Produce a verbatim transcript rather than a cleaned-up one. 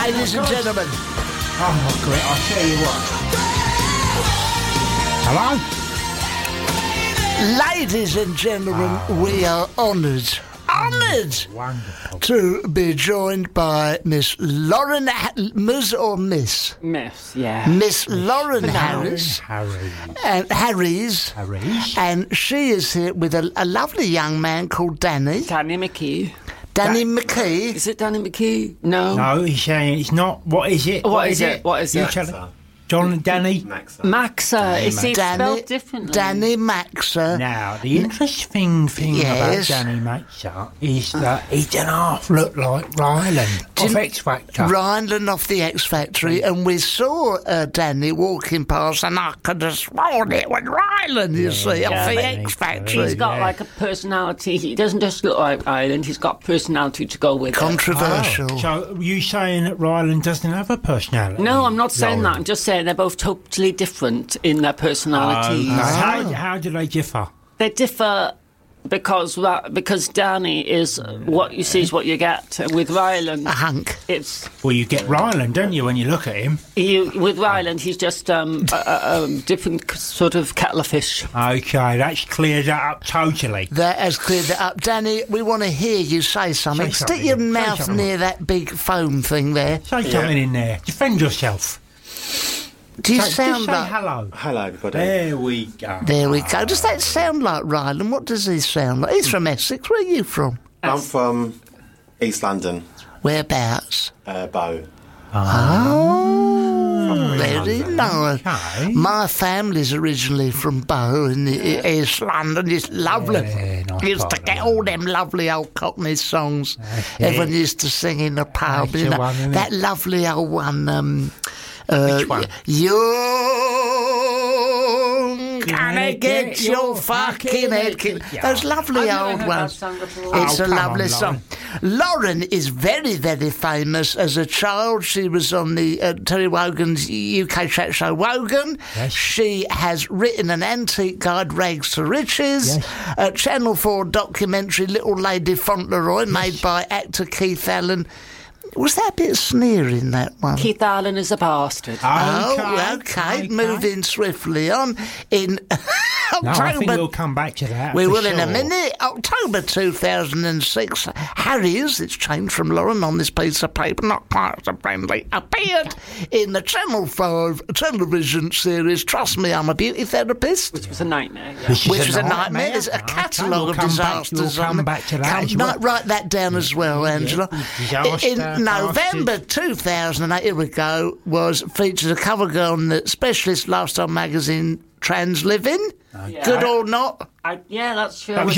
Ladies and gentlemen. Oh, my God, I'll tell you what. Hello? Ladies and gentlemen, oh. we are honoured, honoured Wonderful. to be joined by Miss Lauren, ha- Ms or Miss? Miss, yeah. Miss Lauren Harris. Harry. And Harry's. Harry's. And she is here with a, a lovely young man called Danny. Danny McKee. Danny Da- McKee. Is it Danny McKee? No. No, he's saying it's not. What is it? What, what is, is it? What is you it? tell it. John and Danny? Maxa. Maxa. It's Danny, spelled Danny, differently. Danny Maxa. Now, the interesting thing Yes. about Danny Maxa is that he doesn't half look like Ryland of X Factor. Ryland off the X Factory, and we saw uh, Danny walking past, and I could have sworn it was Ryland, you see, off the but X Factory. He's got Yeah. like a personality. He doesn't just look like Ireland. He's got personality to go with it. Controversial. Oh, so you saying that Ryland doesn't have a personality? No, I'm not saying Lauren? that. I'm just saying they're both totally different in their personalities. Oh, how, how do they differ? They differ because Ra- because Danny is what you see is what you get. With Ryland, A hunk. it's Well, you get Ryland, don't you, when you look at him? you, with Ryland. He's just um, a, a, a different sort of kettle of fish. Okay, that's cleared that up totally. That has cleared it up. Danny, we want to hear you say something. Say Stick something. your Say mouth something. near that big foam thing there. Say something in there. Defend yourself. Do you Say- sound just say like... hello. Hello, everybody. There we go. There we go. Does that sound like Ryland? What does he sound like? He's from Essex. Where are you from? I'm from East London, Whereabouts? uh, Bow. Oh, very nice. Okay. My family's originally from Bow in the East London. It's lovely. Yeah, nice used part to of get London. all them lovely old Cockney songs. it. Everyone used to sing in the pub. That's You the know, one, isn't it? that lovely old one. Um, uh, Which one? You're gonna get your fucking head kicked. Yeah. Those lovely I've never old heard ones. that song before. It's Oh, a come lovely on, song. Lauren is very, very famous as a child. She was on the uh, Terry Wogan's U K chat show Wogan. Yes. She has written an antique guide, Rags to Riches, Yes. a Channel four documentary, Little Lady Fauntleroy, made by actor Keith Allen. Was that a bit of sneer in that one? Keith Allen is a bastard. Oh, Okay, okay. okay. Moving swiftly on. In No, I think October, we'll come back to that. we for will in a sure. minute. October two thousand six. Harry's, it's changed from Lauren on this piece of paper, not quite so friendly, appeared in the Channel five television series Trust Me, I'm a Beauty Therapist. Which was a nightmare. Yeah. This is Which was a nightmare. There's a Okay, catalogue we'll of come back- disasters We'll on come it. back to that Come, as well. no, write that down as well, Angela. Disaster, In November two thousand eight, here we go, was featured a cover girl in the Specialist Lifestyle magazine Trans Living. Yeah. Good or not? I, yeah, that's true. That was